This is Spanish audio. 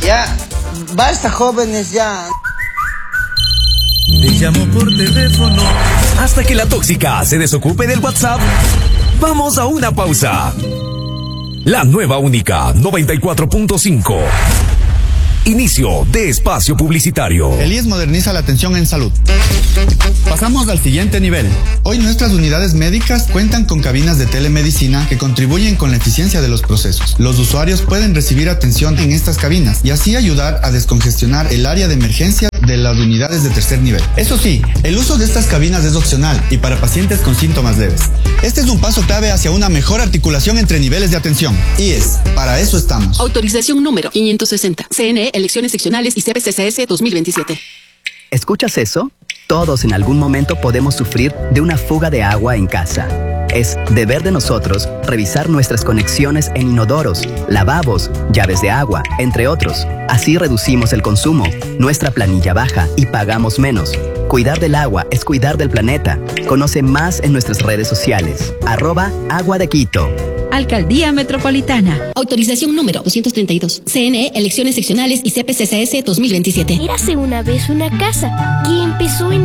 Ya, basta jóvenes ya. Te llamo por teléfono. Hasta que la tóxica se desocupe del WhatsApp, vamos a una pausa. La nueva única 94.5. Inicio de espacio publicitario. El IES moderniza la atención en salud. Pasamos al siguiente nivel. Hoy nuestras unidades médicas cuentan con cabinas de telemedicina que contribuyen con la eficiencia de los procesos. Los usuarios pueden recibir atención en estas cabinas y así ayudar a descongestionar el área de emergencia de las unidades de tercer nivel. Eso sí, el uso de estas cabinas es opcional y para pacientes con síntomas leves. Este es un paso clave hacia una mejor articulación entre niveles de atención. IES, para eso estamos. Autorización número 560. CNE, elecciones seccionales y CPCCS 2027. ¿Escuchas eso? Todos en algún momento podemos sufrir de una fuga de agua en casa. Es deber de nosotros revisar nuestras conexiones en inodoros, lavabos, llaves de agua, entre otros. Así reducimos el consumo, nuestra planilla baja y pagamos menos. Cuidar del agua es cuidar del planeta. Conoce más en nuestras redes sociales. @Agua de Quito. Alcaldía Metropolitana. Autorización número 232. CNE, elecciones seccionales y CPCCS 2027. Érase una vez una casa que empezó en